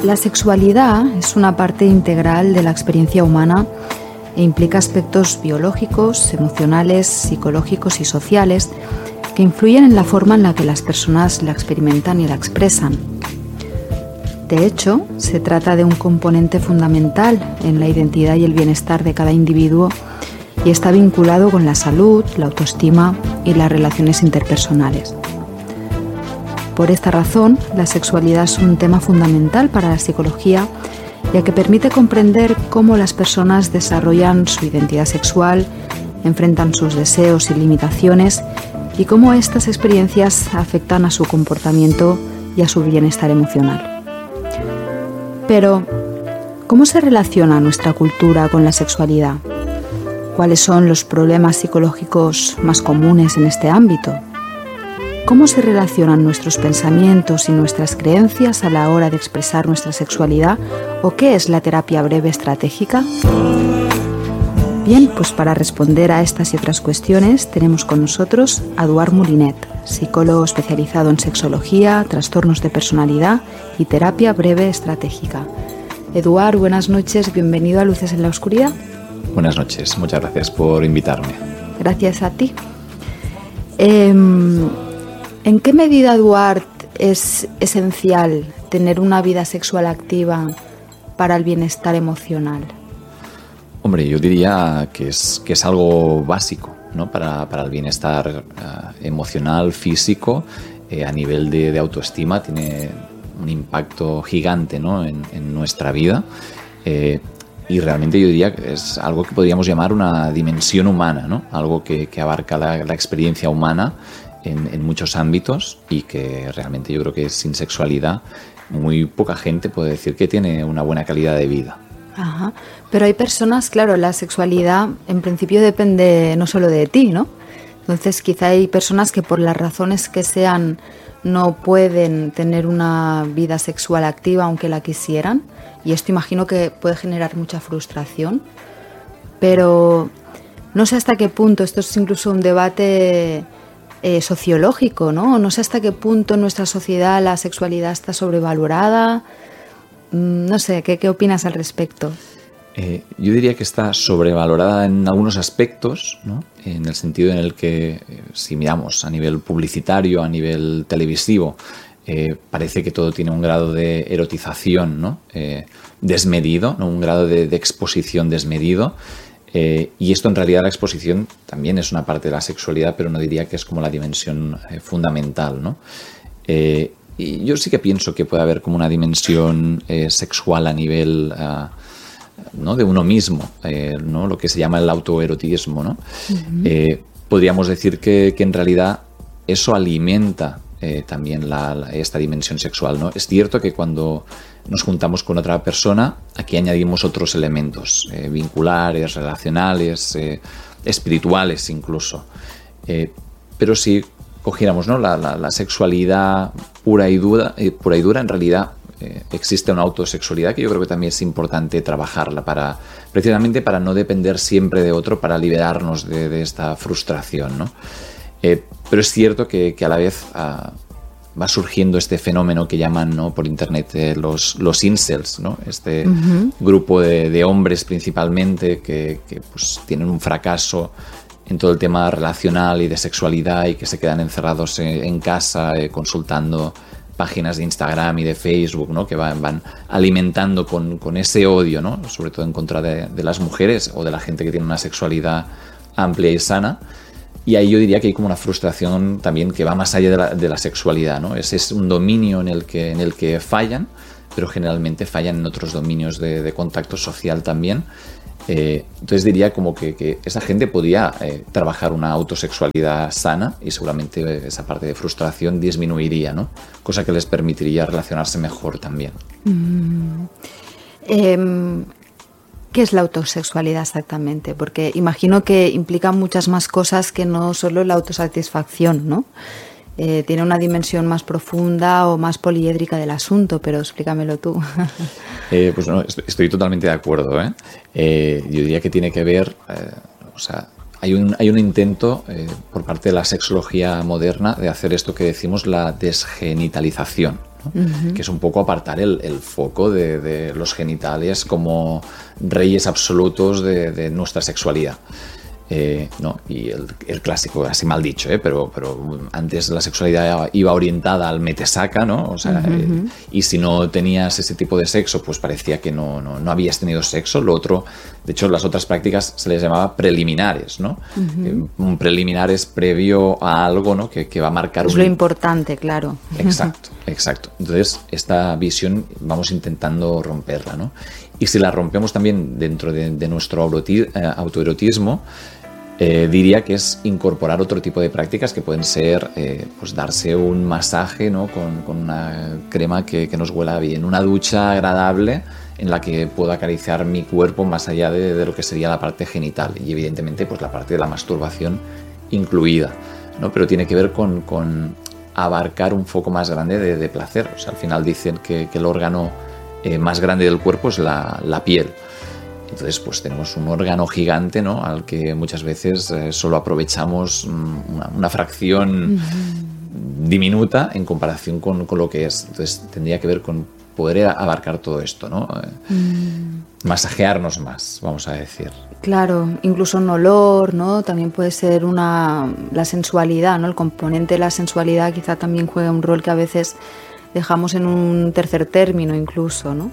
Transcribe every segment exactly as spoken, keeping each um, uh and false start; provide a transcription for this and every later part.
La sexualidad es una parte integral de la experiencia humana e implica aspectos biológicos, emocionales, psicológicos y sociales que influyen en la forma en la que las personas la experimentan y la expresan. De hecho, se trata de un componente fundamental en la identidad y el bienestar de cada individuo y está vinculado con la salud, la autoestima y las relaciones interpersonales. Por esta razón, la sexualidad es un tema fundamental para la psicología, ya que permite comprender cómo las personas desarrollan su identidad sexual, enfrentan sus deseos y limitaciones y cómo estas experiencias afectan a su comportamiento y a su bienestar emocional. Pero, ¿cómo se relaciona nuestra cultura con la sexualidad? ¿Cuáles son los problemas psicológicos más comunes en este ámbito? ¿Cómo se relacionan nuestros pensamientos y nuestras creencias a la hora de expresar nuestra sexualidad? ¿O qué es la terapia breve estratégica? Bien, pues para responder a estas y otras cuestiones tenemos con nosotros a Eduard Molinet, psicólogo especializado en sexología, trastornos de personalidad y terapia breve estratégica. Eduard, buenas noches, bienvenido a Luces en la Oscuridad. Buenas noches, muchas gracias por invitarme. Gracias a ti. Eh, ¿En qué medida, Eduard, es esencial tener una vida sexual activa para el bienestar emocional? Hombre, yo diría que es, que es algo básico, ¿no? para, para el bienestar uh, emocional, físico, eh, a nivel de, de autoestima, tiene un impacto gigante, ¿no? en, en nuestra vida. Eh, y realmente yo diría que es algo que podríamos llamar una dimensión humana, ¿no? Algo que, que abarca la, la experiencia humana en, en muchos ámbitos y que realmente yo creo que sin sexualidad muy poca gente puede decir que tiene una buena calidad de vida. Ajá. Pero hay personas, claro, la sexualidad en principio depende no solo de ti, ¿no? Entonces quizá hay personas que por las razones que sean no pueden tener una vida sexual activa aunque la quisieran, y esto imagino que puede generar mucha frustración, pero no sé hasta qué punto, esto es incluso un debate eh, sociológico, ¿no? No sé hasta qué punto en nuestra sociedad la sexualidad está sobrevalorada. No sé, ¿qué, qué opinas al respecto? Eh, yo diría que está sobrevalorada en algunos aspectos, ¿no? En el sentido en el que, eh, si miramos a nivel publicitario, a nivel televisivo, eh, parece que todo tiene un grado de erotización, ¿no? eh, desmedido, ¿no? Un grado de, de exposición desmedido. Eh, y esto en realidad la exposición también es una parte de la sexualidad, pero no diría que es como la dimensión eh, fundamental, ¿no? Eh, Y yo sí que pienso que puede haber como una dimensión eh, sexual a nivel uh, ¿no? de uno mismo, eh, ¿no? Lo que se llama el autoerotismo, ¿no? Uh-huh. Eh, podríamos decir que, que en realidad eso alimenta eh, también la, la, esta dimensión sexual, ¿no? Es cierto que cuando nos juntamos con otra persona, aquí añadimos otros elementos eh, vinculares, relacionales, eh, espirituales incluso. Eh, pero sí cogiéramos, ¿no? la, la, la sexualidad pura y dura, eh, pura y dura en realidad eh, existe una autosexualidad que yo creo que también es importante trabajarla para, precisamente para no depender siempre de otro, para liberarnos de, de esta frustración, ¿no? Eh, pero es cierto que, que a la vez uh, va surgiendo este fenómeno que llaman, ¿no? por internet eh, los, los incels, ¿no? Este uh-huh. grupo de, de hombres principalmente que, que pues, tienen un fracaso en todo el tema relacional y de sexualidad y que se quedan encerrados en casa eh, consultando páginas de Instagram y de Facebook, ¿no? que van, van alimentando con, con ese odio, ¿no? sobre todo en contra de, de las mujeres o de la gente que tiene una sexualidad amplia y sana. Y ahí yo diría que hay como una frustración también que va más allá de la, de la sexualidad, ¿no? Ese es un dominio en el que, en el que fallan, pero generalmente fallan en otros dominios de, de contacto social también. Eh, entonces diría como que, que esa gente podría eh, trabajar una autosexualidad sana y seguramente esa parte de frustración disminuiría, ¿no? Cosa que les permitiría relacionarse mejor también. Mm. Eh, ¿Qué es la autosexualidad exactamente? Porque imagino que implica muchas más cosas que no solo la autosatisfacción, ¿no? Eh, tiene una dimensión más profunda o más poliédrica del asunto, pero explícamelo tú. eh, pues no, estoy totalmente de acuerdo, ¿eh? Eh, yo diría que tiene que ver, eh, o sea, hay un, hay un intento eh, por parte de la sexología moderna de hacer esto que decimos la desgenitalización. ¿no? Uh-huh. Que es un poco apartar el, el foco de, de los genitales como reyes absolutos de, de nuestra sexualidad. Eh, no, y el, el clásico, así mal dicho, ¿eh? pero, pero antes la sexualidad iba orientada al metesaca, ¿no? O sea, uh-huh. eh, y si no tenías ese tipo de sexo, pues parecía que no, no, no habías tenido sexo. Lo otro, de hecho, las otras prácticas se les llamaba preliminares, ¿no? Uh-huh. Eh, un preliminar es previo a algo, ¿no? que, que va a marcar es un... lo importante, claro. Exacto, exacto. Entonces, esta visión vamos intentando romperla, ¿no? Y si la rompemos también dentro de, de nuestro autoerotismo, Eh, diría que es incorporar otro tipo de prácticas que pueden ser eh, pues darse un masaje, ¿no? con, con una crema que, que nos huela bien, una ducha agradable en la que puedo acariciar mi cuerpo más allá de, de lo que sería la parte genital y evidentemente pues la parte de la masturbación incluida, ¿no? Pero tiene que ver con, con abarcar un foco más grande de, de placer. O sea, al final dicen que, que el órgano eh, más grande del cuerpo es la, la piel. Entonces, pues tenemos un órgano gigante, ¿no? Al que muchas veces eh, solo aprovechamos una, una fracción uh-huh. diminuta en comparación con, con lo que es. Entonces, tendría que ver con poder abarcar todo esto, ¿no? Uh-huh. Masajearnos más, vamos a decir. Claro, incluso un olor, ¿no? También puede ser una la sensualidad, ¿no? El componente de la sensualidad quizá también juega un rol que a veces dejamos en un tercer término incluso, ¿no?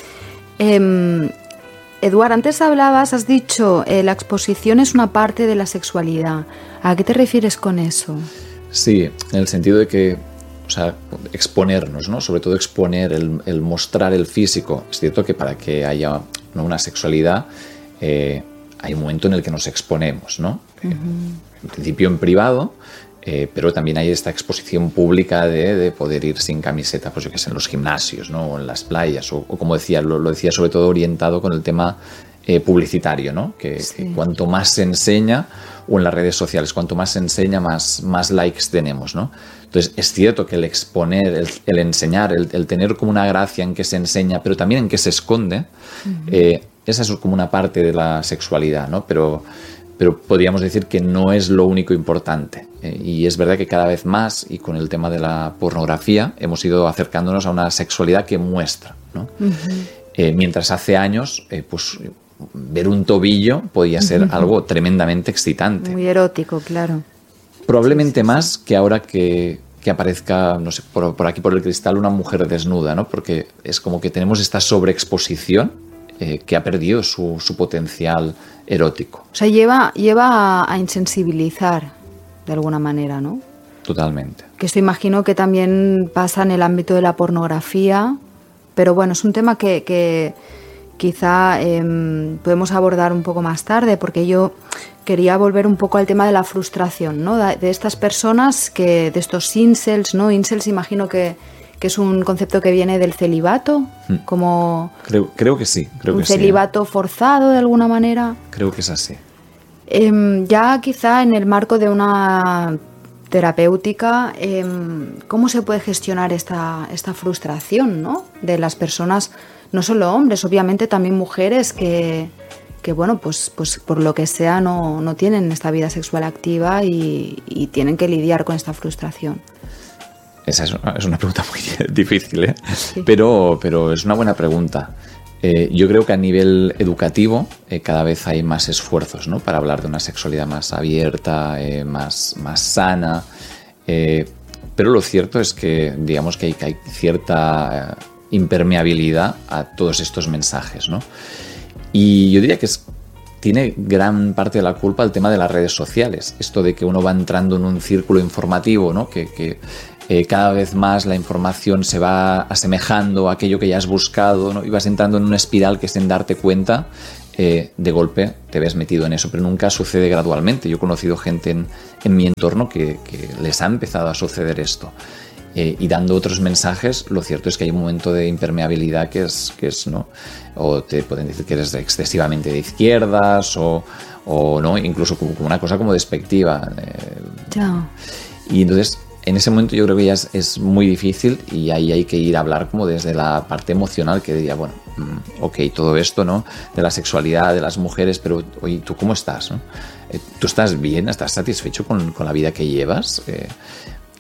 Eh, Eduard, antes hablabas, has dicho, eh, la exposición es una parte de la sexualidad. ¿A qué te refieres con eso? Sí, en el sentido de que, o sea, exponernos, ¿no? Sobre todo exponer, el, el mostrar el físico. Es cierto que para que haya, ¿no? una sexualidad, eh, hay un momento en el que nos exponemos, ¿no? Uh-huh. En principio en privado, eh, pero también hay esta exposición pública de, de poder ir sin camiseta, pues yo que sé, en los gimnasios, ¿no? O en las playas, o, o como decía, lo, lo decía sobre todo orientado con el tema eh, publicitario, ¿no? Que, sí. que cuanto más se enseña, o en las redes sociales, cuanto más se enseña, más, más likes tenemos, ¿no? Entonces, es cierto que el exponer, el, el enseñar, el, el tener como una gracia en que se enseña, pero también en que se esconde, uh-huh. eh, esa es como una parte de la sexualidad, ¿no? Pero... pero podríamos decir que no es lo único importante. Eh, y es verdad que cada vez más, y con el tema de la pornografía, hemos ido acercándonos a una sexualidad que muestra, ¿no? Uh-huh. Eh, mientras hace años, eh, pues ver un tobillo podía ser uh-huh. algo tremendamente excitante. Muy erótico, claro. Probablemente sí, sí, más sí. que ahora que, que aparezca, no sé, por, por aquí por el cristal una mujer desnuda, ¿no? Porque es como que tenemos esta sobreexposición Eh, que ha perdido su, su potencial erótico. O sea, lleva, lleva a, a insensibilizar de alguna manera, ¿no? Totalmente. Que esto imagino que también pasa en el ámbito de la pornografía, pero bueno, es un tema que, que quizá eh, podemos abordar un poco más tarde, porque yo quería volver un poco al tema de la frustración, ¿no? De, de estas personas, que de estos incels, ¿no? Incels imagino que que es un concepto que viene del celibato, como creo, creo que sí, creo un que celibato sí. forzado de alguna manera. Creo que es así. Eh, ya quizá en el marco de una terapéutica, eh, ¿cómo se puede gestionar esta, esta frustración, ¿no? De las personas, no solo hombres, obviamente también mujeres que, que bueno, pues, pues por lo que sea no, no tienen esta vida sexual activa y, y tienen que lidiar con esta frustración? Esa es una, es una pregunta muy difícil, ¿eh? Sí. Pero, pero es una buena pregunta. Eh, yo creo que a nivel educativo eh, cada vez hay más esfuerzos, ¿no? Para hablar de una sexualidad más abierta, eh, más, más sana. Eh, pero lo cierto es que, digamos que hay, que hay cierta impermeabilidad a todos estos mensajes, ¿no? Y yo diría que es, tiene gran parte de la culpa el tema de las redes sociales. Esto de que uno va entrando en un círculo informativo, ¿no? Que... que Eh, cada vez más la información se va asemejando a aquello que ya has buscado, ¿no? Y vas entrando en una espiral que sin darte cuenta, eh, de golpe te ves metido en eso, pero nunca sucede gradualmente. Yo he conocido gente en, en mi entorno que, que les ha empezado a suceder esto. Eh, y dando otros mensajes, lo cierto es que hay un momento de impermeabilidad que es, que es ¿no? O te pueden decir que eres excesivamente de izquierdas o, o no, incluso como, como una cosa como despectiva. Eh, Chao. Y entonces... En ese momento yo creo que ya es, es muy difícil y ahí hay que ir a hablar como desde la parte emocional que diría, bueno, ok, todo esto, ¿no? De la sexualidad, de las mujeres, pero oye, ¿tú cómo estás? ¿No? ¿Tú estás bien? ¿Estás satisfecho con, con la vida que llevas? Eh,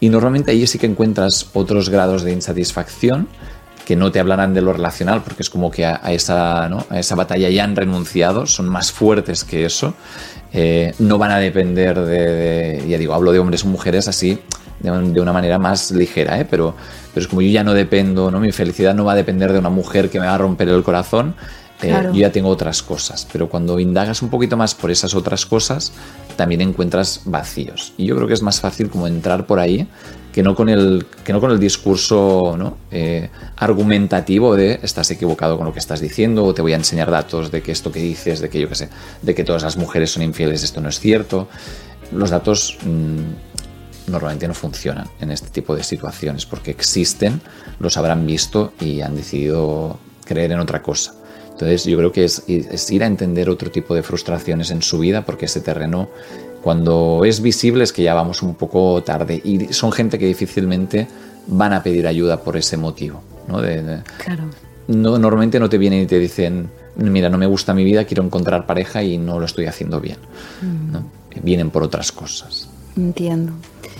Y normalmente ahí sí que encuentras otros grados de insatisfacción que no te hablarán de lo relacional, porque es como que a, a, esa, ¿no? a esa batalla ya han renunciado, son más fuertes que eso, eh, no van a depender de, de, ya digo, hablo de hombres o mujeres así, de, de una manera más ligera, ¿eh? pero, pero es como yo ya no dependo, ¿no? Mi felicidad no va a depender de una mujer que me va a romper el corazón, eh, claro. Yo ya tengo otras cosas, pero cuando indagas un poquito más por esas otras cosas, también encuentras vacíos, y yo creo que es más fácil como entrar por ahí, que no con el, que no con el discurso, ¿no? eh, argumentativo de estás equivocado con lo que estás diciendo, o te voy a enseñar datos de que esto que dices, de que yo qué sé, de que todas las mujeres son infieles, esto no es cierto. Los datos mmm, normalmente no funcionan en este tipo de situaciones porque existen, los habrán visto y han decidido creer en otra cosa. Entonces yo creo que es, es ir a entender otro tipo de frustraciones en su vida, porque ese terreno, cuando es visible, es que ya vamos un poco tarde, y son gente que difícilmente van a pedir ayuda por ese motivo, ¿no? De, de, claro. No, normalmente no te vienen y te dicen, mira, no me gusta mi vida, quiero encontrar pareja y no lo estoy haciendo bien, mm. ¿no? Vienen por otras cosas. Entiendo.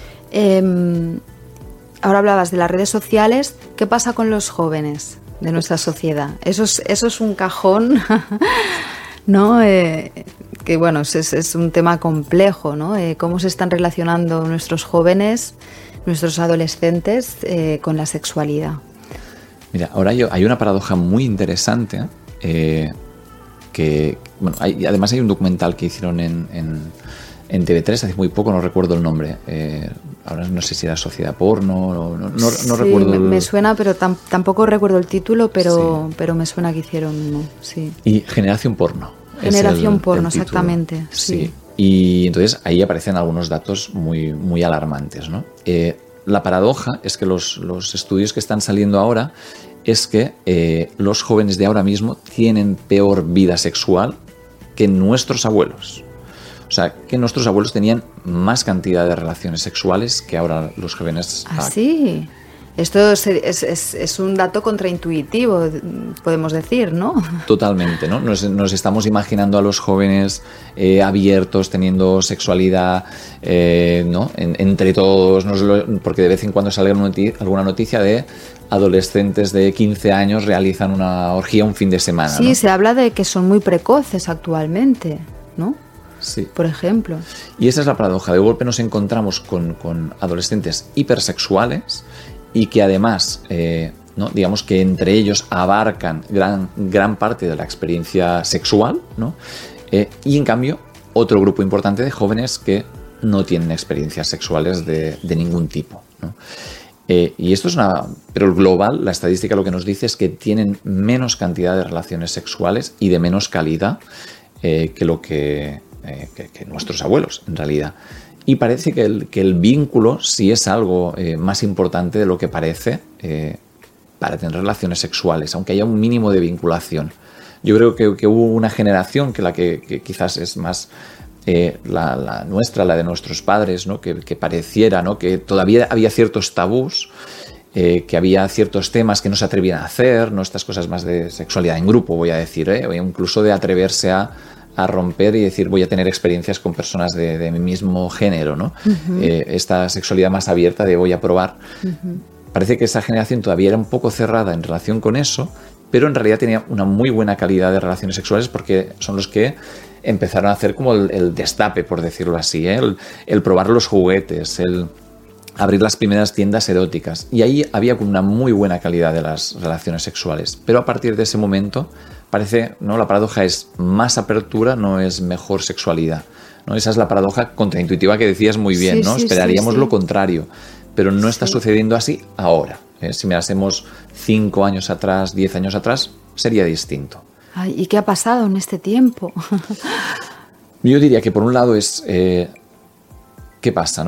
Eh, ahora hablabas de las redes sociales. ¿Qué pasa con los jóvenes de nuestra sociedad? Eso es, eso es un cajón, ¿no? Eh, que bueno, es, es un tema complejo, ¿no? Eh, cómo se están relacionando nuestros jóvenes, nuestros adolescentes eh, con la sexualidad. Mira, ahora yo, hay una paradoja muy interesante, eh, que, bueno, hay, además hay un documental que hicieron en, en, en T V tres hace muy poco, no recuerdo el nombre, eh, ahora no sé si era Sociedad Porno, no, no, no, sí, no recuerdo. Me, el... me suena, pero tam, tampoco recuerdo el título, pero, sí. pero me suena que hicieron uno, sí. Y Generación Porno. Generación el, Porno, el exactamente. Sí. sí. Y entonces ahí aparecen algunos datos muy, muy alarmantes, ¿no? Eh, la paradoja es que los, los estudios que están saliendo ahora es que eh, los jóvenes de ahora mismo tienen peor vida sexual que nuestros abuelos. O sea, que nuestros abuelos tenían más cantidad de relaciones sexuales que ahora los jóvenes. ¿Ah, sí? Esto es, es, es, es un dato contraintuitivo, podemos decir, ¿no? Totalmente, ¿no? Nos, nos estamos imaginando a los jóvenes eh, abiertos, teniendo sexualidad, eh, ¿no? En, entre todos, nos lo, porque de vez en cuando sale alguna noticia de adolescentes de quince años realizan una orgía un fin de semana. Sí, ¿no? Se habla de que son muy precoces actualmente, ¿no? Sí. Por ejemplo. Y esa es la paradoja. De golpe nos encontramos con, con adolescentes hipersexuales y que además, eh, ¿no? digamos que entre ellos abarcan gran, gran parte de la experiencia sexual, ¿no? eh, y en cambio otro grupo importante de jóvenes que no tienen experiencias sexuales de, de ningún tipo, ¿no? Eh, y esto es una... Pero el global, la estadística lo que nos dice es que tienen menos cantidad de relaciones sexuales y de menos calidad eh, que lo que, eh, que, que nuestros abuelos, en realidad. Y parece que el, que el vínculo sí es algo eh, más importante de lo que parece eh, para tener relaciones sexuales, aunque haya un mínimo de vinculación. Yo creo que, que hubo una generación, que la que, que quizás es más eh, la, la nuestra, la de nuestros padres, ¿no? que, que pareciera, ¿no? que todavía había ciertos tabús, eh, que había ciertos temas que no se atrevían a hacer, ¿no? Estas cosas más de sexualidad en grupo, voy a decir, ¿eh? o incluso de atreverse a a romper y decir voy a tener experiencias con personas de, de mi mismo género, ¿no? Uh-huh. Eh, esta sexualidad más abierta de voy a probar. Uh-huh. Parece que esa generación todavía era un poco cerrada en relación con eso, pero en realidad tenía una muy buena calidad de relaciones sexuales porque son los que empezaron a hacer como el, el destape, por decirlo así, ¿eh? el, el probar los juguetes, el abrir las primeras tiendas eróticas. Y ahí había una muy buena calidad de las relaciones sexuales. Pero a partir de ese momento parece, ¿no? La paradoja es más apertura, no es mejor sexualidad, ¿no? Esa es la paradoja contraintuitiva que decías muy bien, sí, ¿no? Sí, Esperaríamos sí, sí. lo contrario, pero no está sí. sucediendo así ahora. ¿eh? Si mirásemos cinco años atrás, diez años atrás, sería distinto. Ay, ¿y qué ha pasado en este tiempo? Yo diría que por un lado es... Eh, ¿qué pasa, no?